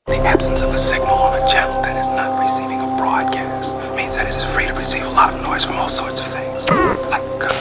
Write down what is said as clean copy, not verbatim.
The absence of a signal on a channel that is not receiving a broadcast means that it is free to receive a lot of noise from all sorts of things, like